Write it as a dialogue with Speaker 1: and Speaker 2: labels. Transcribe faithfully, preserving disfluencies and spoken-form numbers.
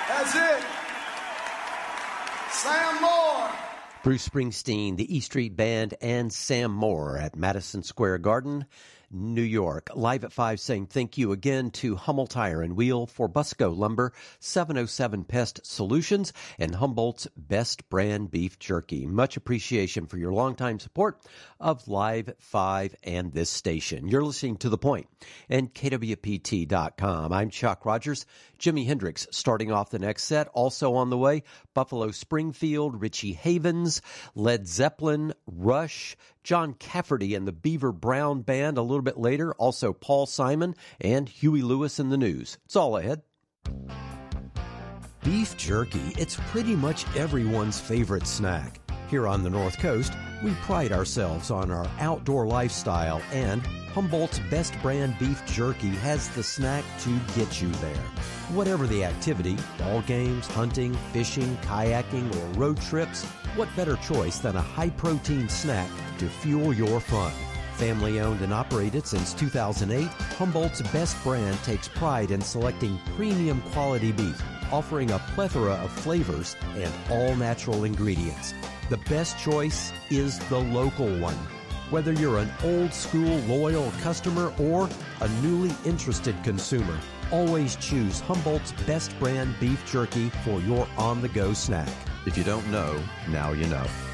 Speaker 1: That's it. Sam Moore.
Speaker 2: Bruce Springsteen, the E Street Band, and Sam Moore at Madison Square Garden, New York. Live at five saying thank you again to Hummel Tire and Wheel, for Busco Lumber, seven oh seven Pest Solutions, and Humboldt's Best Brand Beef Jerky. Much appreciation for your longtime support of Live at five and this station. You're listening to The Point and K W P T dot com. I'm Chuck Rogers. Jimi Hendrix starting off the next set. Also on the way, Buffalo Springfield, Richie Havens, Led Zeppelin, Rush, John Cafferty and the Beaver Brown Band a little bit later. Also Paul Simon and Huey Lewis in the news. It's all ahead. Beef jerky, it's pretty much everyone's favorite snack. Here on the North Coast, we pride ourselves on our outdoor lifestyle, and Humboldt's Best Brand Beef Jerky has the snack to get you there. Whatever the activity, ball games, hunting, fishing, kayaking, or road trips, what better choice than a high-protein snack to fuel your fun? Family owned and operated since two thousand eight, Humboldt's Best Brand takes pride in selecting premium quality beef, offering a plethora of flavors and all-natural ingredients. The best choice is the local one. Whether you're an old-school loyal customer or a newly interested consumer, always choose Humboldt's Best Brand Beef Jerky for your on-the-go snack. If you don't know, now you know.